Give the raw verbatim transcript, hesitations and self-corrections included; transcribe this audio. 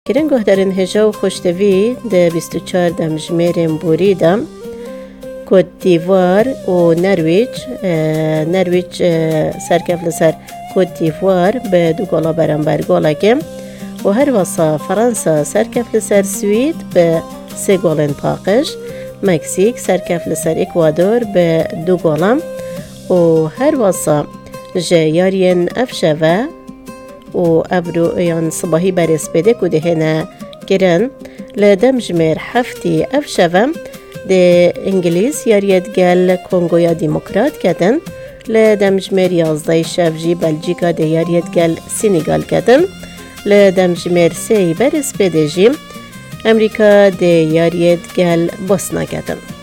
کرنگه درن هجا و خوشتوی ده بیست و چهار دمجمرین بوری دم کد دیوار و نرویج نرویج سرکف لسر کد دیوار به دو گلا برانبر گلا کم و هر واسه فرانسا سرکف لسر سوید به سه گلن پاقش مکزیک سرکف لسر اکوادور به دو گلم و هر واسه جیارین افشوه و ابرو یان صباحی برس بده که دهنه گرن لدم جمر هفتی افشوه ده انگلیس یاریت گل کنگویا دیموکرات کدن لدم جمر یازده شفجی بلژیکا ده یاریت گل سینیگال کدن لدم جمر سی برس بده جی امریکا ده یاریت گل بوسنا کدن